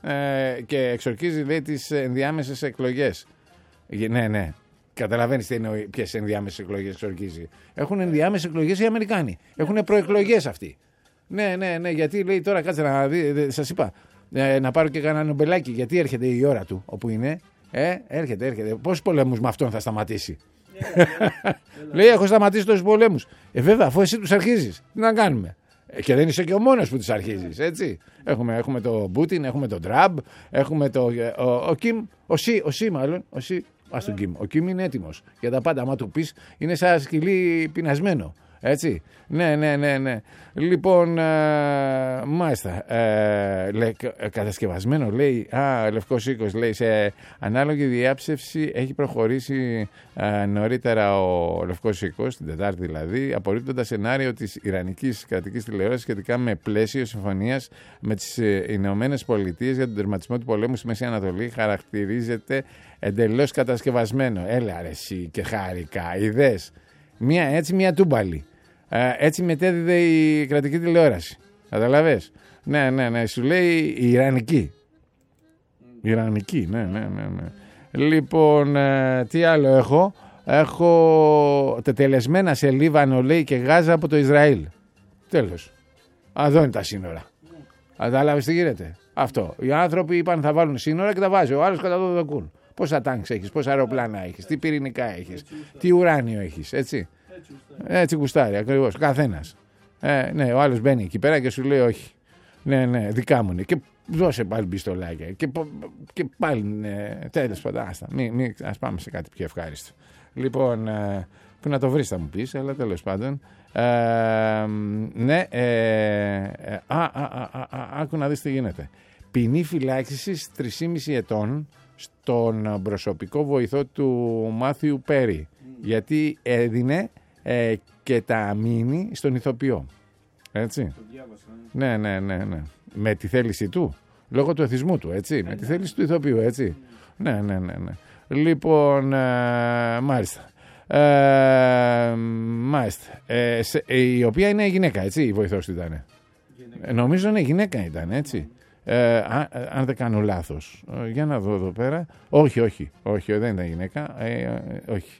και εξορκίζει, λέει, τις ενδιάμεσες εκλογές. Ναι. Καταλαβαίνεις τι εννοεί, ποιες ενδιάμεσες εκλογές εξορκίζει. Έχουν ενδιάμεσες εκλογές οι Αμερικάνοι. Έχουν προεκλογές αυτοί. Ναι, γιατί λέει τώρα, κάτσε να δει, σας είπα, να πάρω και κανένα νομπελάκι, γιατί έρχεται η ώρα του όπου είναι. Έρχεται. Πόσους πολέμους με αυτόν θα σταματήσει. Λέει, έχω σταματήσει τόσους πολέμους. Βέβαια, αφού εσύ τους αρχίζεις, τι να κάνουμε. Και δεν είσαι και ο μόνος που τους αρχίζεις, έτσι. Έχουμε το Πούτιν, έχουμε το Τραμπ, έχουμε ο Κιμ, ο Σι μάλλον. Ας τον Κιμ. Ο Κιμ είναι έτοιμος για τα πάντα. Άμα του πεις, είναι σαν σκυλί πεινασμένο. Έτσι. Ναι. Λοιπόν, μάλιστα. Κατασκευασμένο, λέει. Λευκός Οίκος, λέει. Σε ανάλογη διάψευση έχει προχωρήσει νωρίτερα ο Λευκός Οίκος, την Τετάρτη δηλαδή, απορρίπτοντας σενάριο της Ιρανικής κρατικής τηλεόρασης σχετικά με πλαίσιο συμφωνίας με τις Ηνωμένες Πολιτείες για τον τερματισμό του πολέμου στη Μέση Ανατολή. Χαρακτηρίζεται εντελώς κατασκευασμένο. Έλα ρε εσύ και χάρηκα. Είδες. Μία έτσι, μία τούμπαλη. Έτσι μετέδιδε η κρατική τηλεόραση. Καταλαβες. Ναι. Σου λέει η Ιρανική. Ναι. Λοιπόν, τι άλλο έχω. Έχω τετελεσμένα σε Λίβανο, λέει, και Γάζα από το Ισραήλ. Τέλος. Εδώ είναι τα σύνορα. Κατάλαβες τι γίνεται. Αυτό. Οι άνθρωποι είπαν θα βάλουν σύνορα και τα βάζει. Ο άλλος κατά το δοκούν. Πόσα τάγκς έχεις, πόσα αεροπλάνα έχεις, τι πυρηνικά έχεις, τι ουράνιο έχεις, έτσι. Έτσι γουστάρει, ακριβώς. Ο καθένας. Ναι, ο άλλος μπαίνει εκεί πέρα και σου λέει όχι. Ναι, δικά μου είναι. Και δώσε πάλι πιστολάκια. Και πάλι, τέλος πάντων, ας πάμε σε κάτι πιο ευχάριστο. Λοιπόν, που να το βρεις θα μου πεις, αλλά τέλος πάντων. Ναι, άκου να δεις τι γίνεται. Ποινή φυλάκισης 3,5 ετών στον προσωπικό βοηθό του Μάθιου Πέρι, γιατί έδινε και τα αμήνη στον ηθοποιό. Έτσι. Ναι. Με τη θέληση του, λόγω του εθισμού του, έτσι. Με τη θέληση του ηθοποιού, έτσι. Ναι. Λοιπόν, μάλιστα. Η οποία είναι γυναίκα, έτσι, η βοηθός του ήταν. Νομίζω είναι γυναίκα ήταν, έτσι. Αν δεν κάνω λάθος. Για να δω εδώ πέρα. Όχι, δεν ήταν γυναίκα. Όχι.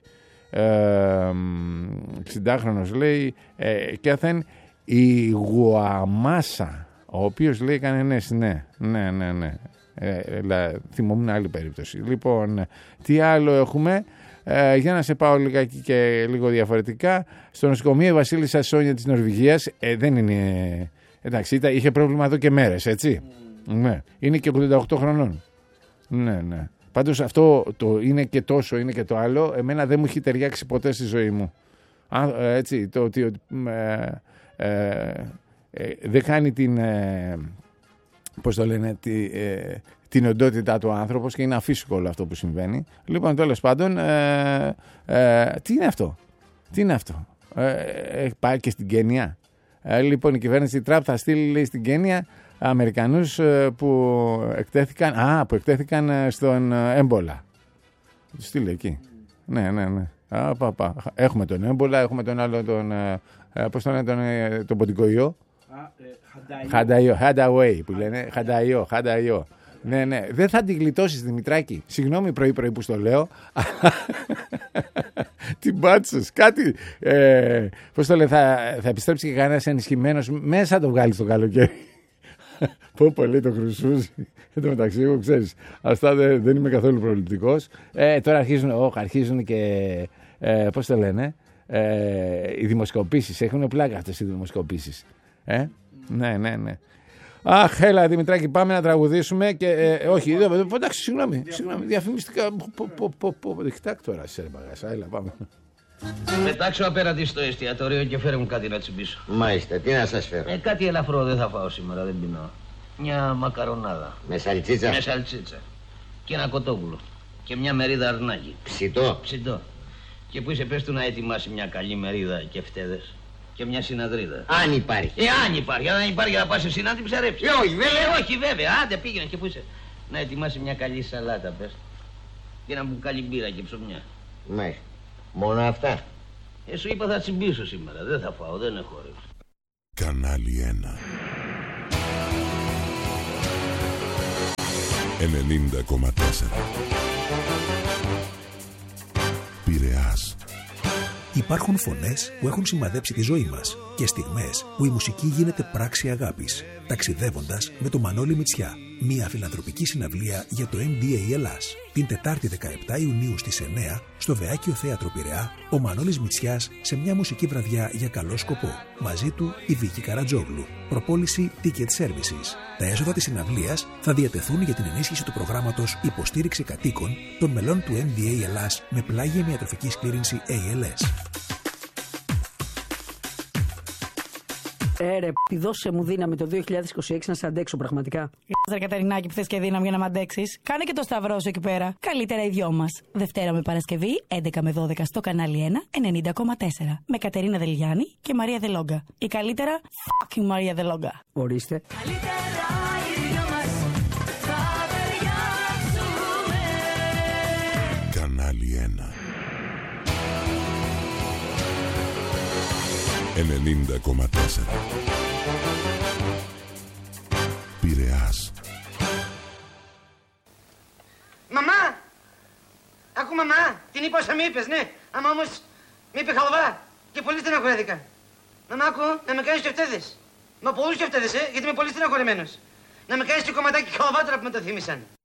60χρονος, λέει, και αθεν η Γουαμάσα, ο οποίος, λέει, έκανε ναι. Θυμόμουν άλλη περίπτωση. Λοιπόν, τι άλλο έχουμε. Για να σε πάω λιγάκι και λίγο διαφορετικά. Στο νοσοκομείο η Βασίλισσα Σόνια της Νορβηγίας, δεν είναι. Εντάξει, είχε πρόβλημα εδώ και μέρες, έτσι. Ναι. Είναι και 88 χρονών. Ναι. Πάντως αυτό το είναι και τόσο, είναι και το άλλο. Εμένα δεν μου έχει ταιριάξει ποτέ στη ζωή μου. Έτσι, το ότι δεν κάνει την. Πώς το λένε, την οντότητά του άνθρωπος, και είναι αφύσικο όλο αυτό που συμβαίνει. Λοιπόν, τέλος πάντων, τι είναι αυτό. Πάει και στην Κένια. Λοιπόν, η κυβέρνηση Τραμπ θα στείλει, λέει, στην Κένια Αμερικανούς που εκτέθηκαν στον έμπολα. Του στείλει εκεί. Ναι. Έχουμε τον έμπολα, έχουμε τον άλλο, πώς το λένε, τον ποντικό Χανταϊό που λένε. Χανταϊό. Ναι. Δεν θα την γλιτώσεις, Δημητράκη. Συγγνώμη πρωί που στο λέω. Την πάτσες. Κάτι. Πώς το λέει, θα επιστρέψει και κανένας ενισχυμένος μέσα το βγάλει στο καλοκαίρι. Πω πολύ το χρυσούζι. Εν τω μεταξύ, εγώ ξέρεις, αυτά δεν είμαι καθόλου προληπτικός. Τώρα αρχίζουν και. Πώς το λένε. Οι δημοσκοπήσεις. Έχουν πλάκα αυτές οι δημοσκοπήσεις. Ναι. Αχ, έλα Δημητράκη, πάμε να τραγουδήσουμε και. Όχι, εντάξει, συγγνώμη, διαφημιστικά. Κοιτάξτε τώρα, σε μπαγάσα, έλα, πάμε. Πετάξω απέναντι στο εστιατόριο και φέρε μου κάτι να τσιμπήσω. Μάλιστα, τι να σας φέρω. Κάτι ελαφρό δεν θα φάω σήμερα, δεν πεινάω. Μια μακαρονάδα. Με σαλτσίτσα. Με σαλτσίτσα. Και ένα κοτόπουλο. Και μια μερίδα αρνάκι. Ψητό. Και που είσαι, πες του να ετοιμάσει μια καλή μερίδα και φτέδες. Και μια συναδρίδα. Αν υπάρχει. Αν υπάρχει, να πας εσύ να την ψαρέψεις. Όχι, βέβαια. Άντε, πήγαινε, και που είσαι. Να ετοιμάσει μια καλή σαλάτα, πες. Και ένα μπουκάλι μπύρα και ψωμιά. Μάλιστα. Μόνο αυτά. Σου είπα θα τσιμπήσω σήμερα. Δεν θα φάω, δεν έχω όρεξη. Κανάλι 1. 90,4 Πειραιάς. Υπάρχουν φωνές που έχουν σημαδέψει τη ζωή μας και στιγμές που η μουσική γίνεται πράξη αγάπης. Ταξιδεύοντας με το Μανώλη Μητσιά. Μια φιλανθρωπική συναυλία για το MDA Ελλάς. Την Τετάρτη 17 Ιουνίου στις 9 στο Βεάκιο Θέατρο Πειραιά, ο Μανώλης Μητσιάς σε μια μουσική βραδιά για καλό σκοπό. Μαζί του η Βίκη Καρατζόγλου. Προπόληση Ticket Services. Τα έσοδα της συναυλίας θα διατεθούν για την ενίσχυση του προγράμματος υποστήριξη κατοίκων των μελών του MDA Ελλάς με πλάγια ιατροφικής κλήρυνση ALS. Ρε, δώσε μου δύναμη το 2026 να σε αντέξω πραγματικά. Ρε Κατερινάκη, που θες και δύναμη για να μ' αντέξεις. Κάνε και το σταυρό σου εκεί πέρα. Καλύτερα οι δυο μας. Δευτέρα με Παρασκευή, 11 με 12 στο κανάλι 1, 90,4. Με Κατερίνα Δελγιάννη και Μαρία Δελόγκα. Η καλύτερα, fucking Μαρία Δελόγκα. Ορίστε. Κανάλι 1 90,4 Πειραιάς. Μαμά! Άκου μαμά, την είπα όσα μ' είπες, ναι. Άμα όμως μ' είπε χαλβά και πολύ στεναχωρέθηκα. Μαμά, άκου, να με κάνεις και φτέδες. Μα πολλούς και φτέδες, γιατί είμαι πολύ στεναχωρεμένος. Να με κάνεις και κομματάκι χαλβά τώρα που με το θύμισαν.